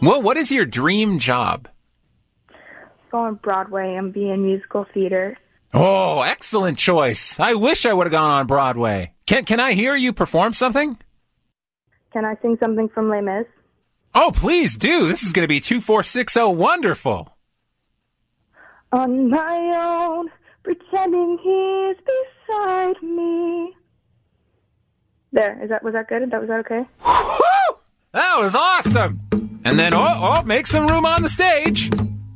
Well, what is your dream job? Go on Broadway and be in musical theater. Oh, excellent choice. I wish I would have gone on Broadway. Can I hear you perform something? Can I sing something from Les Mis? Oh, please do. This is going to be 2460 wonderful. On my own, pretending he's beside me. There, was that good? Was that okay? Woo! That was awesome. And then, make some room on the stage.